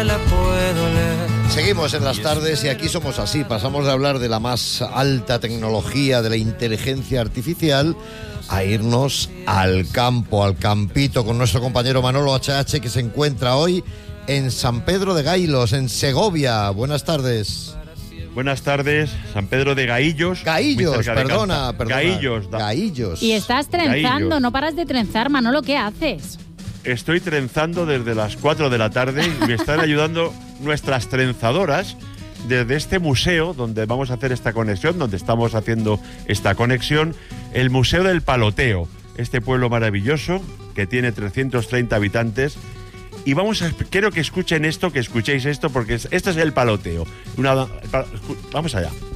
ya la puedo leer. Seguimos en las tardes y aquí somos así. Pasamos de hablar de la más alta tecnología, de la inteligencia artificial, a irnos al campo, al campito, con nuestro compañero Manolo HH, que se encuentra hoy en San Pedro de Gailos, en Segovia. Buenas tardes. Buenas tardes, San Pedro de Gaillos. Gaillos, perdona. Gaillos. Y estás trenzando, Gaillos. no paras de trenzar, Manolo, ¿qué haces? Estoy trenzando desde las 4 de la tarde y me están ayudando nuestras trenzadoras desde este museo donde vamos a hacer esta conexión, donde estamos haciendo esta conexión, el Museo del Paloteo, este pueblo maravilloso que tiene 330 habitantes. Y quiero que escuchéis esto, porque esto es el paloteo. Vamos allá.